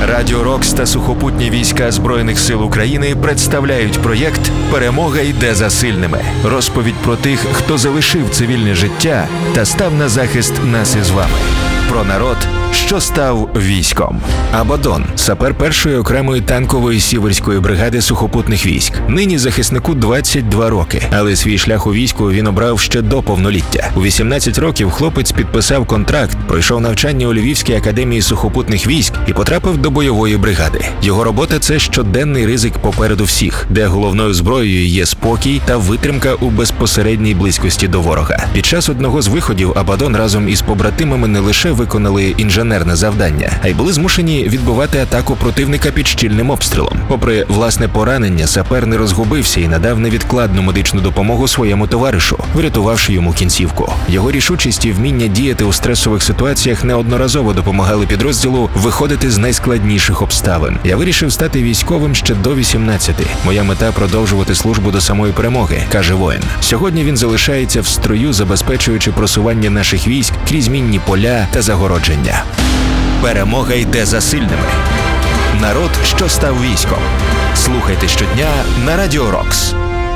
Радіо Рокс та сухопутні війська Збройних сил України представляють проєкт «Перемога йде за сильними». Розповідь про тих, хто залишив цивільне життя та став на захист нас із вами. Про народ, що став військом. Абадон – сапер першої окремої танкової сіверської бригади сухопутних військ. Нині захиснику 22 роки, але свій шлях у війську він обрав ще до повноліття. У 18 років хлопець підписав контракт, пройшов навчання у Львівській академії сухопутних військ і потрапив до бойової бригади. Його робота – це щоденний ризик попереду всіх, де головною зброєю є спокій та витримка у безпосередній близькості до ворога. Під час одного з виходів Абадон разом із побратимами не лише виконали інженерне завдання, а й були змушені відбивати атаку противника під щільним обстрілом. Попри власне поранення, сапер не розгубився і надав невідкладну медичну допомогу своєму товаришу, врятувавши йому кінцівку. Його рішучість і вміння діяти у стресових ситуаціях неодноразово допомагали підрозділу виходити з найскладніших обставин. Я вирішив стати військовим ще до 18. Моя мета – продовжувати службу до самої перемоги, каже воїн. Сьогодні він залишається в строю, забезпечуючи просування наших військ крізь мінні поля та загородження. Перемога йде за сильними. Народ, що став військом. Слухайте щодня на Радіо Рокс.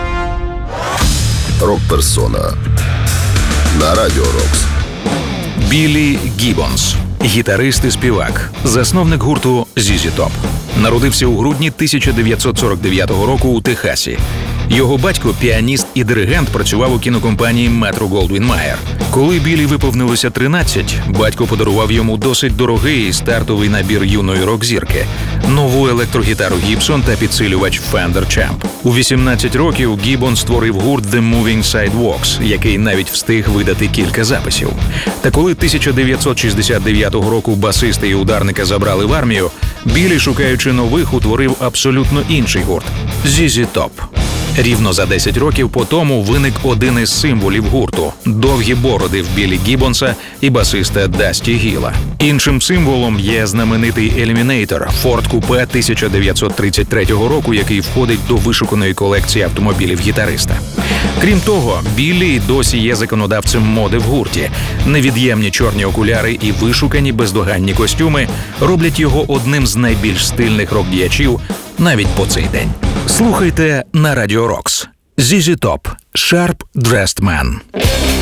Рок-персона на Радіо Рокс. Біллі Гіббонс – гітарист і співак, засновник гурту ZZ Top. Народився у грудні 1949 року у Техасі. Його батько, піаніст і диригент, працював у кінокомпанії Метро-Голдвін-Майер. Коли Біллі виповнилося 13, батько подарував йому досить дорогий стартовий набір юної рок-зірки – нову електрогітару Gibson та підсилювач Fender Champ. У 18 років Гіббон створив гурт The Moving Sidewalks, який навіть встиг видати кілька записів. Та коли 1969 року басиста і ударника забрали в армію, Біллі, шукаючи нових, утворив абсолютно інший гурт – ZZ Top. Рівно за 10 років по тому виник один із символів гурту – довгі бороди в Біллі Гіббонса і басиста Дасті Гіла. Іншим символом є знаменитий Eliminator – Ford Coupe 1933 року, який входить до вишуканої колекції автомобілів гітариста. Крім того, Біллі досі є законодавцем моди в гурті. Невід'ємні чорні окуляри і вишукані бездоганні костюми роблять його одним з найбільш стильних рок-діячів навіть по цей день. Слухайте на Радіо Рокс. ZZ Top – Sharp Dressed Man.